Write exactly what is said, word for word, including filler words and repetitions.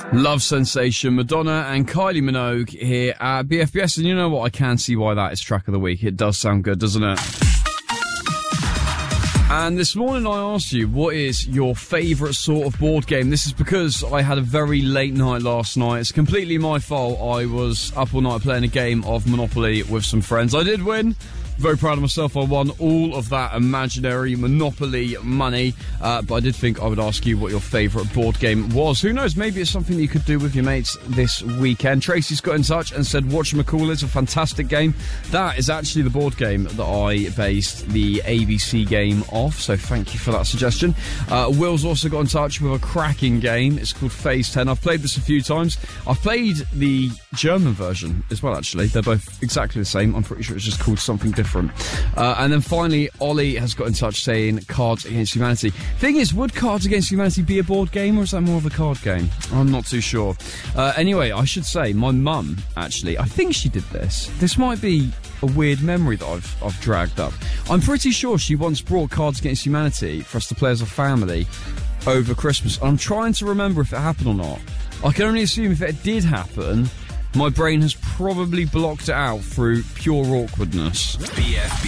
Love sensation Madonna and Kylie Minogue here at B F B S, and you know what? I can see why that is track of the week. It does sound good, doesn't it? And this morning I asked you, what is your favourite sort of board game? This is because I had a very late night last night. It's completely my fault. I was up all night playing a game of Monopoly with some friends. I did win. Very proud of myself. I won all of that imaginary Monopoly money. Uh, but I did think I would ask you what your favourite board game was. Who knows? Maybe it's something that you could do with your mates this weekend. Tracy's got in touch and said Whatchamacallit is a fantastic game. That is actually the board game that I based the A B C game off. So thank you for that suggestion. Uh, Will's also got in touch with a cracking game. It's called Phase ten. I've played this a few times. I've played the German version as well, actually. They're both exactly the same. I'm pretty sure it's just called something different. Uh, and then finally, Ollie has got in touch saying Cards Against Humanity. Thing is, would Cards Against Humanity be a board game, or is that more of a card game? I'm not too sure. Uh, anyway, I should say, my mum, actually, I think she did this. This might be a weird memory that I've, I've dragged up. I'm pretty sure she once brought Cards Against Humanity for us to play as a family over Christmas. I'm trying to remember if it happened or not. I can only assume if it did happen, my brain has probably blocked it out through pure awkwardness. B F B